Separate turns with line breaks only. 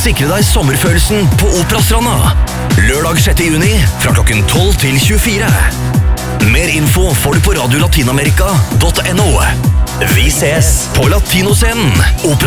Sikre deg sommerfølelsen på Operastranda. Lørdag 6. juni fra klokken 12 til 24. Mer info får du på radiolatinamerika.no. Vi ses på Latinoscenen.